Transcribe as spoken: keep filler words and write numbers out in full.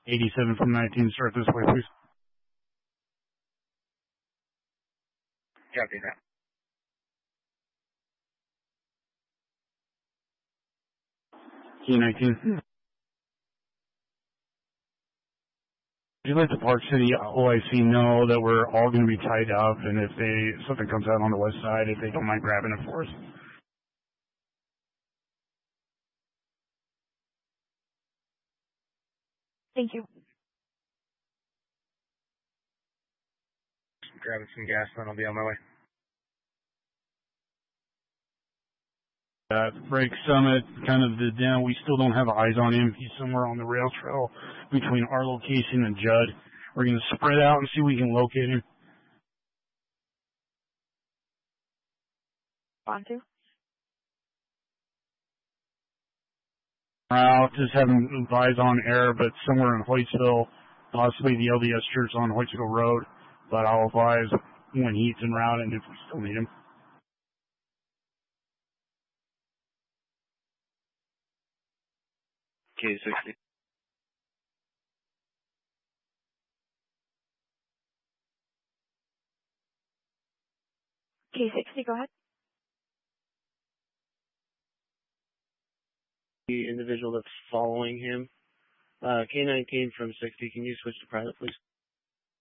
eighty-seven from nineteen, start this way, please. Copy that. Key nineteen. Would you let the Park City O I C know that we're all going to be tied up, and if they something comes out on the west side, if they don't mind grabbing it for us? Thank you. Grabbing some gas, then I'll be on my way. Uh, Break Summit, kind of the down. We still don't have eyes on him. He's somewhere on the rail trail between our location and Judd. We're going to spread out and see if we can locate him. On to. Out, just having eyes on air, but somewhere in Hoytsville, possibly the L D S Church on Hoytsville Road. But I'll advise when he's en route and if we still need him. K sixty. K sixty, go ahead. The individual that's following him. Uh, K nineteen from sixty, can you switch to private, please?